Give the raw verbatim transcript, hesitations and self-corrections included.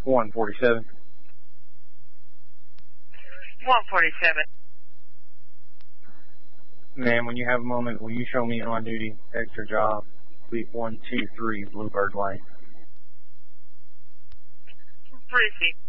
one forty-seven. one forty-seven. Ma'am, when you have a moment, will you show me on duty, extra job, Fleet one two three, Bluebird Lane? Receipt.